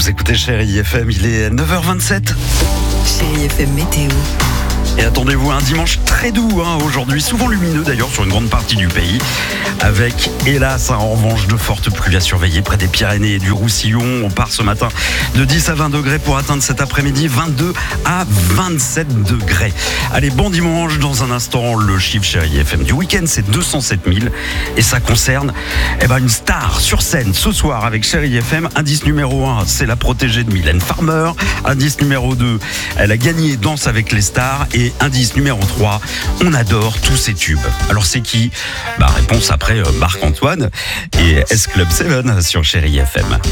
Vous écoutez Chérie FM, il est 9h27. Chérie FM météo. Et attendez-vous à un dimanche très doux aujourd'hui, souvent lumineux d'ailleurs sur une grande partie du pays, avec hélas en revanche de fortes pluies à surveiller près des Pyrénées et du Roussillon. On part ce matin de 10 à 20 degrés pour atteindre cet après-midi 22 à 27 degrés. Allez, bon dimanche. Dans un instant, le chiffre Chérie FM du week-end, c'est 207 000 et ça concerne une star sur scène ce soir avec Chérie FM. Indice numéro 1, c'est la protégée de Mylène Farmer. Indice numéro 2, elle a gagné Danse avec les stars. Et indice numéro 3, on adore tous ces tubes. Alors c'est qui ? Réponse après Marc-Antoine et S Club 7 sur Chérie FM.